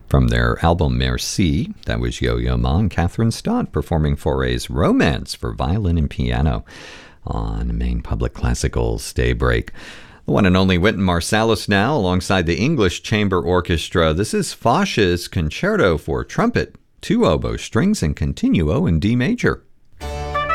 From their album Merci, that was Yo-Yo Ma and Catherine Stott performing Fauré's Romance for violin and piano on Maine Public Classical's Daybreak. The one and only Wynton Marsalis now, alongside the English Chamber Orchestra. This is Foch's Concerto for Trumpet, 2 oboe strings, and continuo in D major.